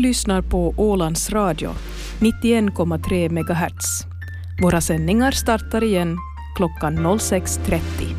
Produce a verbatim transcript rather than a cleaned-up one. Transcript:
lyssnar på Ålands Radio, nittioen komma tre megahertz. Våra sändningar startar igen klockan sex trettio.